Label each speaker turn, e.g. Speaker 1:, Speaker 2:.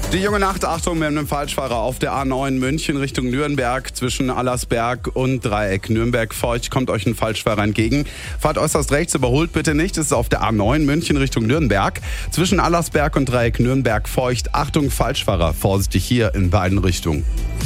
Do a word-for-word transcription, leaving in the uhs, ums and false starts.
Speaker 1: Die junge Nacht, Achtung, wir haben einen Falschfahrer auf der A neun München Richtung Nürnberg zwischen Allersberg und Dreieck Nürnberg-Feucht kommt euch ein Falschfahrer entgegen. Fahrt äußerst rechts, überholt bitte nicht. Es ist auf der A neun München Richtung Nürnberg zwischen Allersberg und Dreieck Nürnberg-Feucht. Achtung, Falschfahrer, vorsichtig hier in beiden Richtungen.